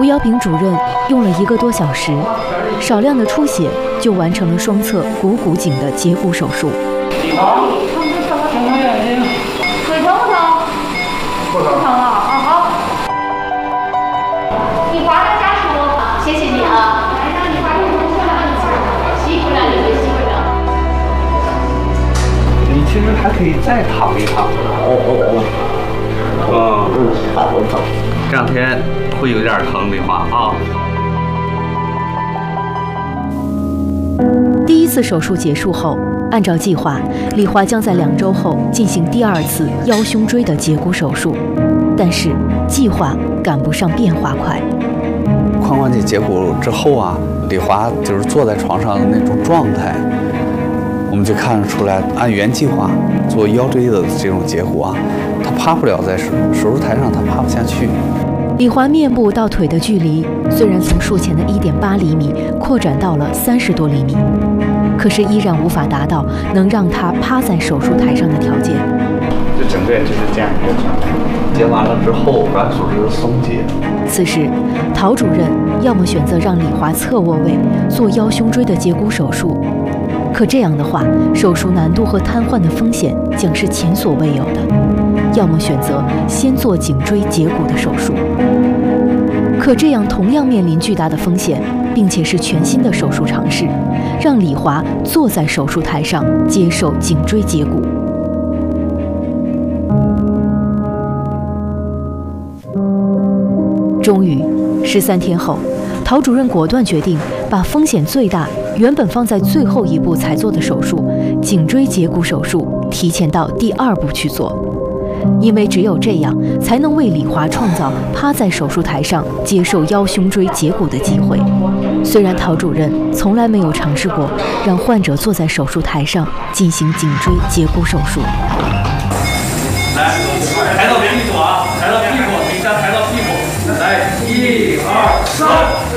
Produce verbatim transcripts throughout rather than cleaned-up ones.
瑶平主任用了一个多小时，少量的出血就完成了双侧股骨颈的截骨手术。 好，睁开眼睛。腿疼不疼？不疼了啊，好。李华的家属，谢谢你啊。来，让李华给我们说两句，辛苦了，你们辛苦了。 你其实还可以再躺一躺。哦哦哦。嗯嗯，好疼。这两天会有点疼的话啊。 第一次手术结束后，按照计划，李华将在两周后进行第二次腰胸椎的截骨手术，但是计划赶不上变化快。 髋关节截骨之后啊，李华就是坐在床上的那种状态，我们就看得出来，按原计划做腰椎的这种截骨啊，他趴不了在手手术台上，他趴不下去。 李华面部到腿的距离虽然从术前的一点八厘米扩展到了三十多厘米，可是依然无法达到能让他趴在手术台上的条件。 就整个就是这样一个状态。截完了之后，软组织松解。 此时，陶主任要么选择让李华侧卧位做腰胸椎的截骨手术，可这样的话，手术难度和瘫痪的风险将是前所未有的；要么选择先做颈椎截骨的手术。可这样同样面临巨大的风险，并且是全新的手术尝试，让李华坐在手术台上接受颈椎截骨。终于，十三天后，陶主任果断决定把风险最大、原本放在最后一步才做的手术——颈椎截骨手术，提前到第二步去做。因为只有这样，才能为李华创造趴在手术台上接受腰胸椎截骨的机会。虽然陶主任从来没有尝试过让患者坐在手术台上进行颈椎截骨手术。 来，抬到屁股啊，抬到屁股，一下抬到屁股。来，一二三。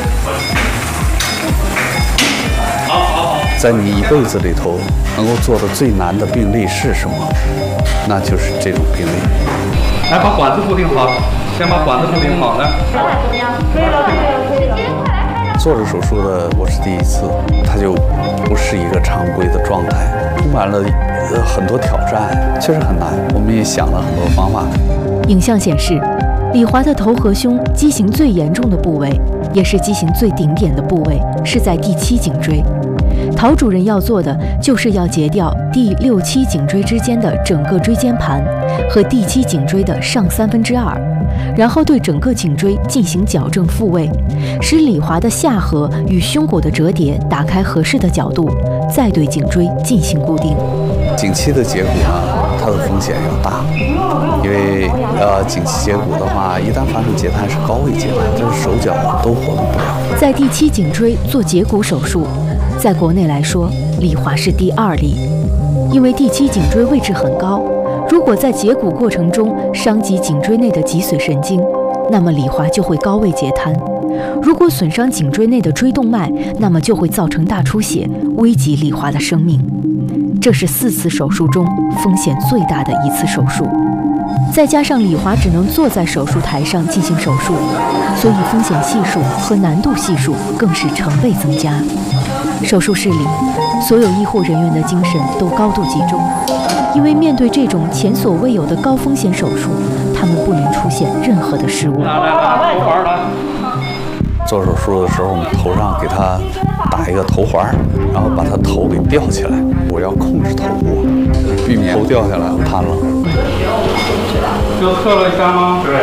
好好好。 在你一辈子里头，能够做的最难的病例是什么？那就是这种病例。 来，把管子固定好，先把管子固定好。来。 怎么样？可以了，可以了，可以了。 做这手术的我是第一次，它就不是一个常规的状态，充满了呃很多挑战，确实很难。我们也想了很多方法。 影像显示，李华的头和胸畸形最严重的部位，也是畸形最顶点的部位，是在第七颈椎。陶主任要做的就是要截掉第六七颈椎之间的整个椎间盘和第七颈椎的上三分之二，然后对整个颈椎进行矫正复位，使李华的下颌与胸骨的折叠打开合适的角度，再对颈椎进行固定。 颈期的截骨呢，它的风险要大，因为呃颈期截骨的话，一旦发生截瘫是高位截瘫，就是手脚都活动不了。 在第七颈椎做截骨手术，在国内来说，李华是第二例，因为第七颈椎位置很高，如果在截骨过程中伤及颈椎内的脊髓神经，那么李华就会高位截瘫；如果损伤颈椎内的椎动脉，那么就会造成大出血，危及李华的生命。这是四次手术中风险最大的一次手术，再加上李华只能坐在手术台上进行手术，所以风险系数和难度系数更是成倍增加。手术室里，所有医护人员的精神都高度集中，因为面对这种前所未有的高风险手术，他们不能出现任何的失误。 来来来，头环来。 做手术的时候，我们头上给他打一个头环，然后把他头给吊起来。我要控制头部，避免头掉下来瘫了。 就测了一下吗？对。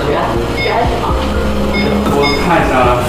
我看一下。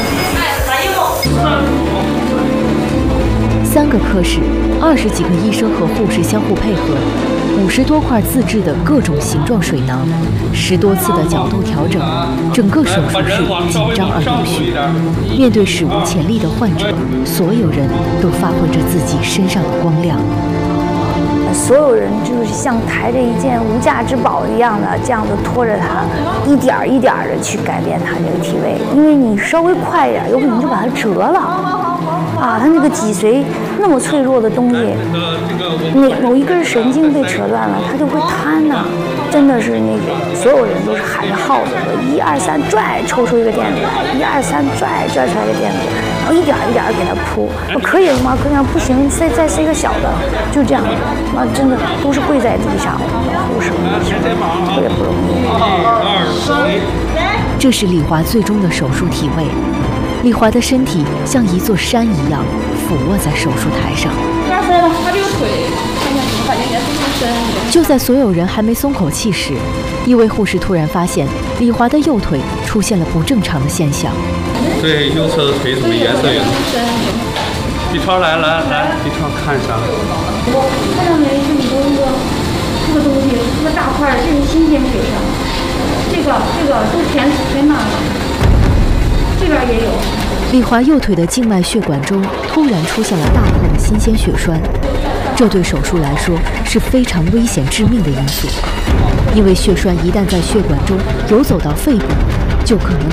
三个科室，二十几个医生和护士相互配合，五十多块自制的各种形状水囊，十多次的角度调整，整个手术室紧张而有序。面对史无前例的患者，所有人都发挥着自己身上的光亮。 所有人就是像抬着一件无价之宝一样的，这样子拖着它，一点儿一点儿的去改变它这个体位，因为你稍微快一点，有可能就把它折了。 啊，他那个脊髓那么脆弱的东西，那某一根神经被扯断了，他就会瘫呐、啊。真的是那个所有人都是喊着号子的，一二三拽，抽出一个垫子来，一二三拽，拽出来一个垫子，然后一点一点给他铺，可以了吗？可以吗？不行，再再塞一个小的，就这样，啊，真的都是跪在地上，护士特别不容易。 这是李华最终的手术体位。李华的身体像一座山一样俯卧在手术台上。 二分了，他这个腿，看见什么感觉颜色这么深？ 就在所有人还没松口气时，一位护士突然发现李华的右腿出现了不正常的现象。 对，右侧的腿怎么颜色有深？B 超来来来 ，B 超看一下。 看到没？这里头这个这个东西，这个大块，这是新鲜血栓，这个这个都填填满了，这边也有。 李华右腿的静脉血管中突然出现了大块的新鲜血栓，这对手术来说是非常危险致命的因素，因为血栓一旦在血管中游走到肺部，就可能